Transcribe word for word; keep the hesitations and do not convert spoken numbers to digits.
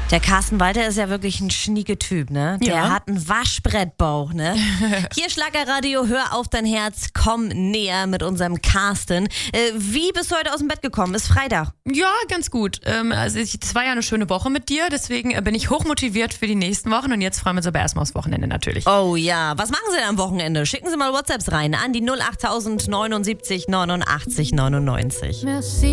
Der Carsten Walter ist ja wirklich ein schnieke Typ, ne? Der Ja. hat einen Waschbrettbauch, ne? Hier Schlagerradio, hör auf dein Herz, komm näher mit unserem Carsten. Äh, wie bist du heute aus dem Bett gekommen? Ist Freitag. Ja, ganz gut. Ähm, also ich, das war ja eine schöne Woche mit dir, deswegen äh, bin ich hochmotiviert für die nächsten Wochen und jetzt freuen wir uns aber erstmal aufs Wochenende natürlich. Oh ja, was machen Sie denn am Wochenende? Schicken Sie mal WhatsApps rein an die null acht tausend neunundsiebzig neunundachtzig neunundneunzig.